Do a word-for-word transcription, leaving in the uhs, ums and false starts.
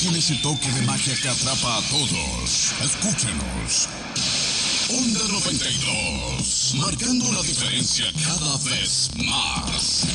tiene ese toque de magia que atrapa a todos. Escúchenos. Onda noventa y dos, marcando la diferencia cada vez más.